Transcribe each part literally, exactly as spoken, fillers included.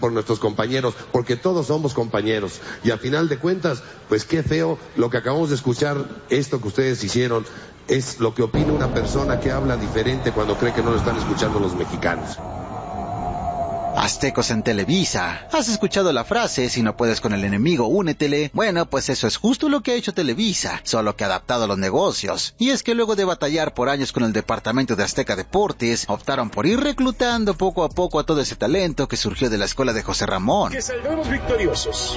por nuestros compañeros, porque todos somos compañeros. Y al final de cuentas, pues qué feo lo que acabamos de escuchar, esto que ustedes hicieron, es lo que opina una persona que habla diferente cuando cree que no lo están escuchando los mexicanos. Aztecos en Televisa. ¿Has escuchado la frase, si no puedes con el enemigo, únetele? Bueno, pues eso es justo lo que ha hecho Televisa, solo que adaptado a los negocios. Y es que luego de batallar por años con el departamento de Azteca Deportes, optaron por ir reclutando poco a poco a todo ese talento que surgió de la escuela de José Ramón. Que saldremos victoriosos,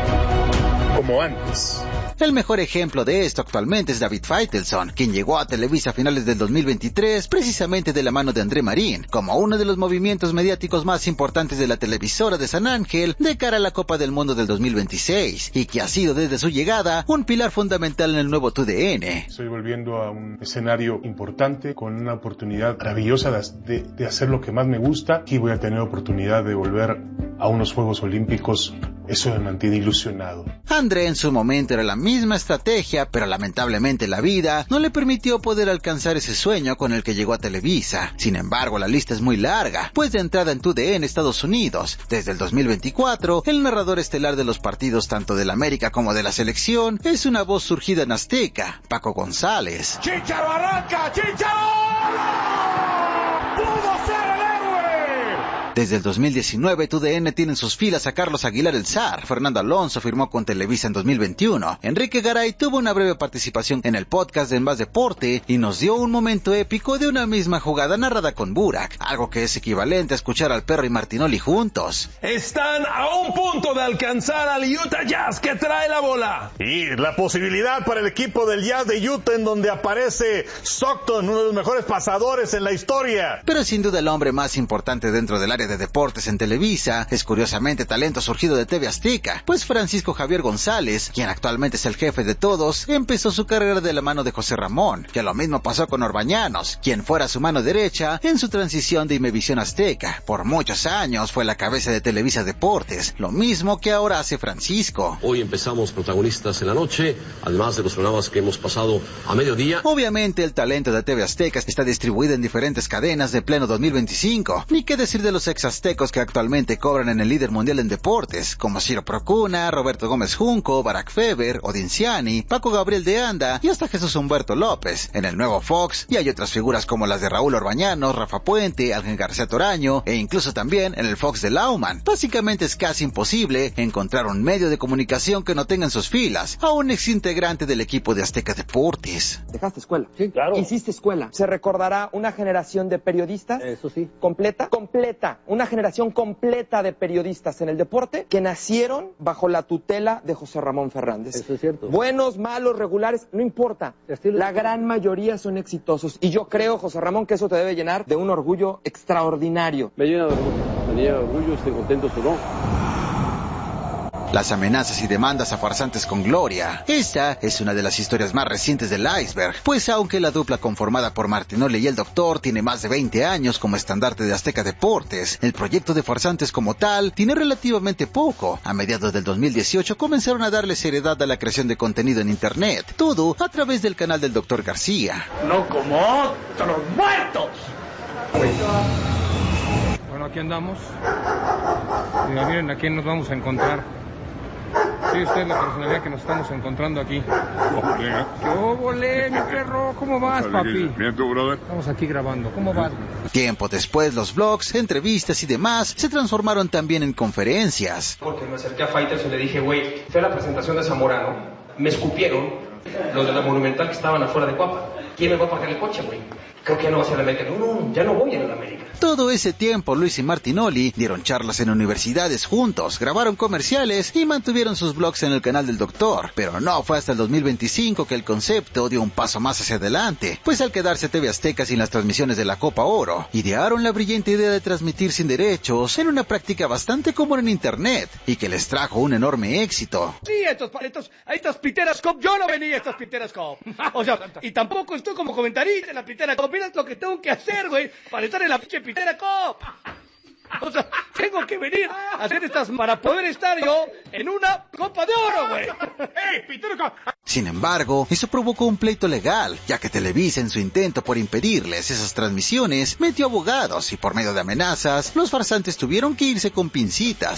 como antes. El mejor ejemplo de esto actualmente es David Faitelson, quien llegó a Televisa a finales del dos mil veintitrés precisamente de la mano de André Marín, como uno de los movimientos mediáticos más importantes de la televisora de San Ángel de cara a la Copa del Mundo del dos mil veintiséis, y que ha sido desde su llegada un pilar fundamental en el nuevo T U D N. Estoy volviendo a un escenario importante con una oportunidad maravillosa de, de, de hacer lo que más me gusta, y voy a tener oportunidad de volver a unos Juegos Olímpicos. Eso me mantiene ilusionado. André en su momento era la misma estrategia, pero lamentablemente la vida no le permitió poder alcanzar ese sueño con el que llegó a Televisa. Sin embargo, la lista es muy larga, pues de entrada en T U D N Estados Unidos, desde el dos mil veinticuatro, el narrador estelar de los partidos tanto del América como de la selección es una voz surgida en Azteca, Paco González. ¡Chícharo arranca! ¡Chícharo! ¡Pudo ser el héroe! Desde el dos mil diecinueve, T U D N tiene en sus filas a Carlos Aguilar el zar, Fernando Alonso firmó con Televisa en dos mil veintiuno, Enrique Garay tuvo una breve participación en el podcast de En Más Deporte y nos dio un momento épico de una misma jugada narrada con Burak, algo que es equivalente a escuchar al Perro y Martinoli juntos. Están a un punto de alcanzar al Utah Jazz que trae la bola. Y la posibilidad para el equipo del Jazz de Utah en donde aparece Stockton, uno de los mejores pasadores en la historia. Pero sin duda el hombre más importante dentro del área de deportes en Televisa es curiosamente talento surgido de T V Azteca, pues Francisco Javier González, quien actualmente es el jefe de todos, empezó su carrera de la mano de José Ramón, que lo mismo pasó con Orbañanos, quien fuera su mano derecha en su transición de Imevisión Azteca. Por muchos años fue la cabeza de Televisa Deportes, lo mismo que ahora hace Francisco. Hoy empezamos protagonistas en la noche, además de los programas que hemos pasado a mediodía. Obviamente el talento de T V Azteca está distribuido en diferentes cadenas de pleno dos mil veinticinco, ni qué decir de los ex aztecos que actualmente cobran en el líder mundial en deportes, como Ciro Procuna, Roberto Gómez Junco, Barack Feber, Odinciani, Paco Gabriel de Anda y hasta Jesús Humberto López. En el nuevo Fox, y hay otras figuras como las de Raúl Orbañanos, Rafa Puente, Ángel García Toraño, e incluso también en el Fox de Lauman. Básicamente es casi imposible encontrar un medio de comunicación que no tenga en sus filas a un ex integrante del equipo de Azteca Deportes. Dejaste escuela. Sí, claro. Hiciste escuela. ¿Se recordará una generación de periodistas? Eso sí. ¿Completa? Completa. Una generación completa de periodistas en el deporte que nacieron bajo la tutela de José Ramón Fernández. Eso es cierto. Buenos, malos, regulares, no importa. La gran mayoría son exitosos. Y yo creo, José Ramón, que eso te debe llenar de un orgullo extraordinario. Me llena de orgullo. Me llena de orgullo, estoy contento, ¿o no? Las amenazas y demandas a farsantes con gloria. Esta es una de las historias más recientes del iceberg, pues aunque la dupla conformada por Martinoli y el Doctor tiene más de veinte años como estandarte de Azteca Deportes, el proyecto de farsantes como tal tiene relativamente poco. A mediados del dos mil dieciocho comenzaron a darle seriedad a la creación de contenido en internet, todo a través del canal del Doctor García. No como otros muertos. Bueno, aquí andamos. Mira, miren a quién nos vamos a encontrar. Sí, usted es la personalidad que nos estamos encontrando aquí. Hola. ¿Qué óvole, mi perro? ¿Cómo vas, papi? Bien, tú, brother. Estamos aquí grabando. ¿Cómo vas? Tiempo después, los blogs, entrevistas y demás se transformaron también en conferencias. Porque me acerqué a Fighters y le dije, güey, fue a la presentación de Zamorano, me escupieron los de la Monumental que estaban afuera de Cuapa. ¿Quién me va a pagar el coche, güey? Creo que ya no va a ser la América. No, no, ya no voy a ir a la América. Todo ese tiempo, Luis y Martinoli dieron charlas en universidades juntos, grabaron comerciales y mantuvieron sus blogs en el canal del Doctor. Pero no fue hasta el dos mil veinticinco que el concepto dio un paso más hacia adelante, pues al quedarse T V Azteca sin las transmisiones de la Copa Oro, idearon la brillante idea de transmitir sin derechos en una práctica bastante común en internet y que les trajo un enorme éxito. Sí, estos, estos, estas Piteras Cup, yo no venía a estas Piteras Cup. O sea, y tampoco estoy como comentarista en la Pitera Cup. Mira lo que tengo que hacer, güey, para estar en la pinche Pitera Cup. O sea, tengo que venir a hacer estas para poder estar yo en una Copa de Oro, güey. ¡Ey, Pitera Cup! Sin embargo, eso provocó un pleito legal, ya que Televisa en su intento por impedirles esas transmisiones metió abogados y por medio de amenazas, los farsantes tuvieron que irse con pincitas.